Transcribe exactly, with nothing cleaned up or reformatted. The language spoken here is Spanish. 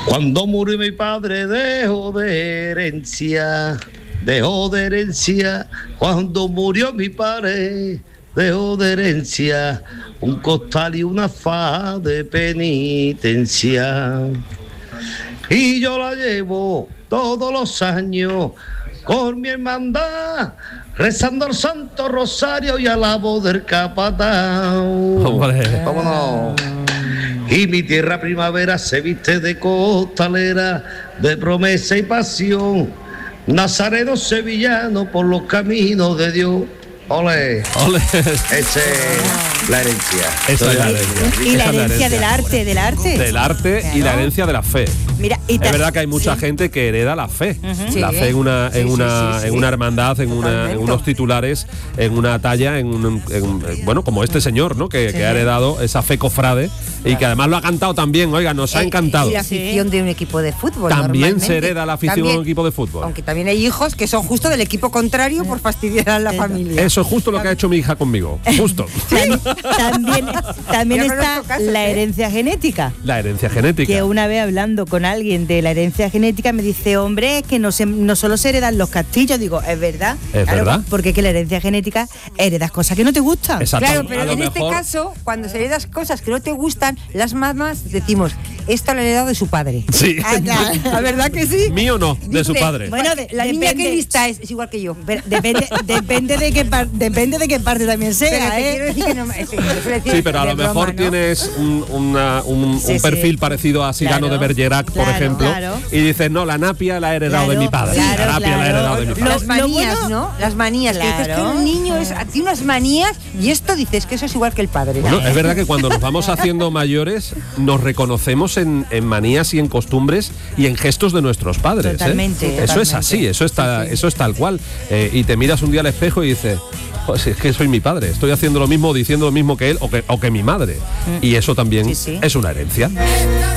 Cuando murió mi padre dejó de herencia, dejó de herencia. Cuando murió mi padre dejó de herencia un costal y una faja de penitencia. Y yo la llevo todos los años con mi hermandad, rezando al Santo Rosario y a la voz del capataz. Vámonos. Y mi tierra primavera se viste de costalera, de promesa y pasión. Nazareno sevillano por los caminos de Dios. ¡Ole! ¡Ole! Esa es la herencia. Esa es la herencia. Y la herencia del arte, del arte. Del arte y la herencia de la fe. Mira, y es ta- verdad que hay mucha sí. gente que hereda la fe. Uh-huh. La Sí. fe en una, en Sí, sí, una, sí, sí. en una hermandad, en, una, en unos titulares, en una talla, en, un, en bueno, como este señor, ¿no? Que, Sí. que ha heredado esa fe cofrade y que además lo ha cantado también. Oiga, nos ha encantado. Y la afición de un equipo de fútbol. También se normalmente. hereda la afición También, a un equipo de fútbol. Aunque también hay hijos que son justo del equipo contrario por fastidiar a la familia. Eso es justo lo que ha hecho mi hija conmigo. Justo. También, también Yo está conozco casos, la ¿eh? herencia genética. La herencia genética. Que una vez hablando con alguien de la herencia genética me dice, hombre, es que no, se, no solo se heredan los castillos. Digo, es verdad. Es verdad. Porque es que la herencia genética heredas cosas que no te gustan. Exacto. Claro, A pero lo en este mejor- caso, cuando se heredas cosas que no te gustan, las mamás decimos, esto lo ha heredado de su padre. Sí. Ah, claro. ¿La verdad que sí? Mío no, de su Dice, padre. Bueno, de- La niña depende- que lista es, es igual que yo. Pero depende, depende, de qué par- depende de qué parte también Pero sea, te ¿eh? quiero decir que no, es- es decir, Sí, pero a de lo mejor broma, ¿no? tienes un, una- un- Sí, un sí. perfil parecido a Cyrano Claro, de Bergerac, por claro, ejemplo, claro. y dices, no, la napia la he heredado Claro, de mi padre. claro, la napia la he claro. heredado de mi padre. Las Lo- lo manías, bueno- ¿no? Las manías. Que dices que Claro. un niño es, tiene unas manías y esto dices que eso es igual que el padre. Bueno, es verdad que cuando nos vamos haciendo mayores nos reconocemos en, en manías y en costumbres y en gestos de nuestros padres. ¿eh? Totalmente, Eso es totalmente. así, eso está, eso es tal cual. Eh, y te miras un día al espejo y dices, pues es que soy mi padre, estoy haciendo lo mismo, diciendo lo mismo que él o que, o que mi madre. Y eso también Sí, sí. es una herencia.